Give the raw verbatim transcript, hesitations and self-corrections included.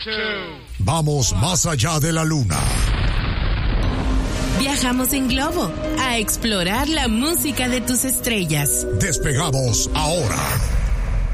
Vamos más allá de la luna. Viajamos en globo a explorar la música de tus estrellas. Despegamos ahora.